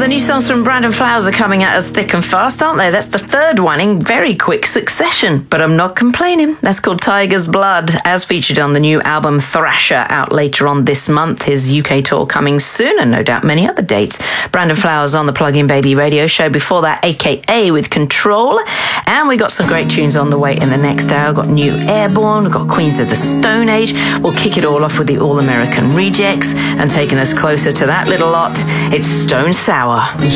the new songs from Brandon Flowers are coming at us thick and fast, aren't they? That's the third one in very quick succession. But I'm not complaining. That's called Tiger's Blood, as featured on the new album Thrasher, out later on this month. His UK tour coming soon, and no doubt many other dates. Brandon Flowers on the Plug-in Baby radio show. Before that, AKA with Control. And we got some great tunes on the way in the next hour. We've got New Airborne, we've got Queens of the Stone Age. We'll kick it all off with the All American Rejects, and taking us closer to that little lot, it's Stone Sour.